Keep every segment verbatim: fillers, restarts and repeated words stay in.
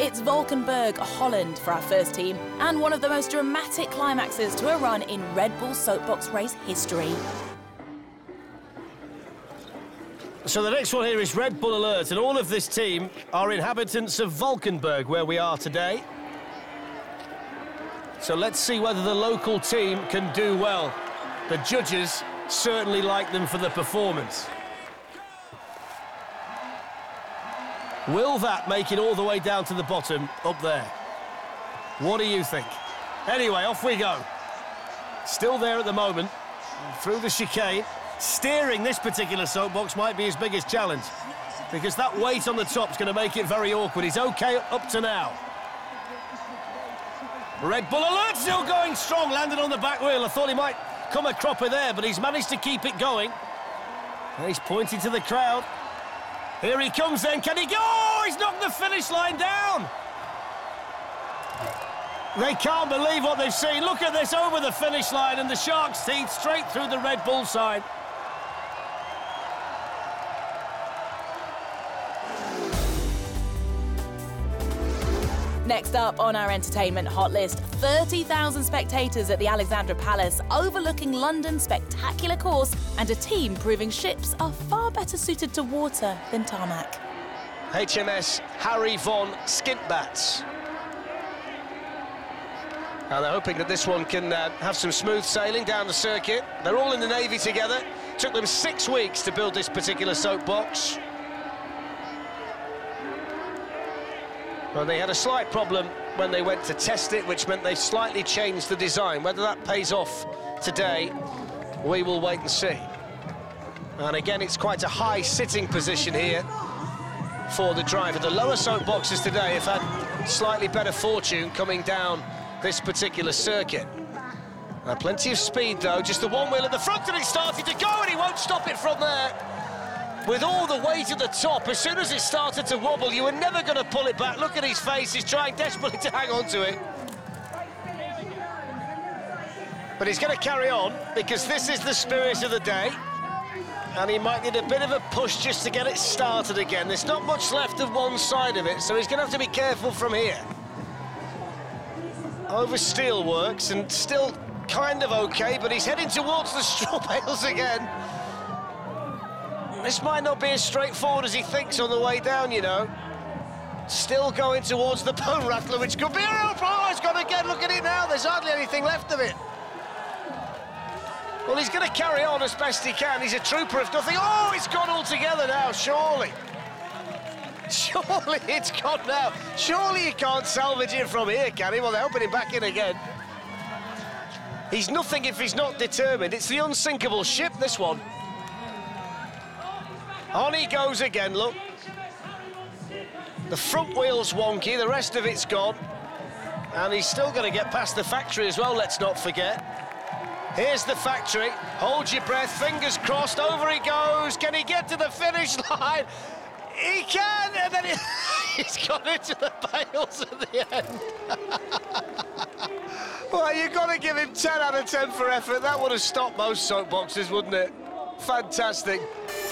It's Valkenburg, Holland for our first team, and one of the most dramatic climaxes to a run in Red Bull soapbox race history. So the next one here is Red Bull Alert, and all of this team are inhabitants of Valkenburg, where we are today. So let's see whether the local team can do well. The judges certainly like them for the performance. Will that make it all the way down to the bottom up there? What do you think? Anyway, off we go. Still there at the moment, through the chicane. Steering this particular soapbox might be his biggest challenge, because that weight on the top is going to make it very awkward. He's OK up to now. Red Bull Alert still going strong, landed on the back wheel. I thought he might come a cropper there, but he's managed to keep it going. And he's pointing to the crowd. Here he comes then, can he go? Oh, he's knocked the finish line down. They can't believe what they've seen. Look at this, over the finish line, and the Shark's teeth straight through the Red Bull side. Next up on our entertainment hot list, thirty thousand spectators at the Alexandra Palace, overlooking London's spectacular course, and a team proving ships are far better suited to water than tarmac. H M S Harry von Skintbats. And they're hoping that this one can uh, have some smooth sailing down the circuit. They're all in the Navy together. Took them six weeks to build this particular soapbox. Well, they had a slight problem when they went to test it, which meant they slightly changed the design. Whether that pays off today, we will wait and see. And again, it's quite a high sitting position here for the driver. The lower soapboxes today have had slightly better fortune coming down this particular circuit. Uh, plenty of speed, though. Just the one wheel at the front, and it started to go, and he won't stop it from there. With all the weight at the top, as soon as it started to wobble, you were never going to pull it back. Look at his face, he's trying desperately to hang on to it. But he's going to carry on, because this is the spirit of the day. And he might need a bit of a push just to get it started again. There's not much left of one side of it, so he's going to have to be careful from here. Over steelworks, and still kind of OK, but he's heading towards the straw bales again. This might not be as straightforward as he thinks on the way down, you know. Still going towards the bone rattler, which could be a real problem. Oh, he's gone again, look at it now. There's hardly anything left of it. Well, he's going to carry on as best he can. He's a trooper if nothing. Oh, it's gone altogether now, surely. Surely it's gone now. Surely you can't salvage it from here, can he? Well, they're helping him back in again. He's nothing if he's not determined. It's the unsinkable ship, this one. On he goes again, look. The front wheel's wonky, the rest of it's gone. And he's still going to get past the factory as well, let's not forget. Here's the factory. Hold your breath, fingers crossed, over he goes. Can he get to the finish line? He can, and then he, he's gone into the bales at the end. Well, you've got to give him ten out of ten for effort. That would have stopped most soapboxes, wouldn't it? Fantastic.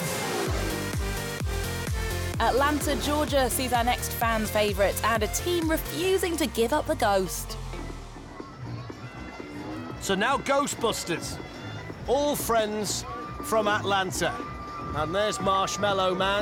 Atlanta, Georgia sees our next fan favourite and a team refusing to give up the ghost. So now Ghostbusters, all friends from Atlanta. And there's Marshmallow Man.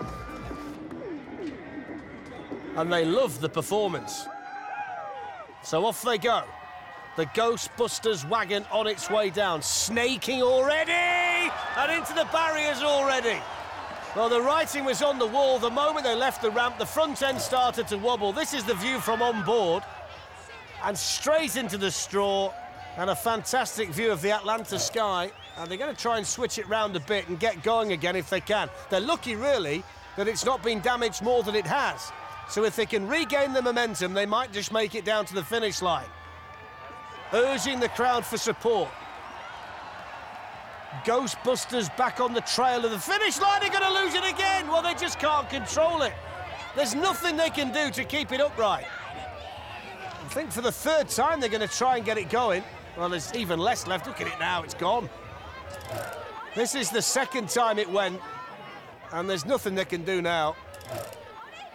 And they love the performance. So off they go. The Ghostbusters wagon on its way down, snaking already, and into the barriers already. Well, the writing was on the wall. The moment they left the ramp, the front end started to wobble. This is the view from on board. And straight into the straw, and a fantastic view of the Atlanta sky. And they're going to try and switch it round a bit and get going again if they can. They're lucky, really, that it's not been damaged more than it has. So if they can regain the momentum, they might just make it down to the finish line. Urging the crowd for support. Ghostbusters back on the trail of the finish line. They're going to lose it again. Well, they just can't control it. There's nothing they can do to keep it upright. I think for the third time they're going to try and get it going. Well, there's even less left. Look at it now, it's gone. This is the second time it went, and there's nothing they can do now.